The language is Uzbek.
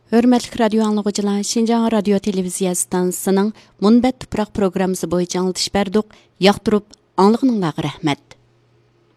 Hörmətli radio anlıqçılar, Şinjan Radio Televiziya stansiyasının Munbat Tuproq proqramısı boyunca anlatış berdik. Yaqtırıb anlığınızға rəhmət.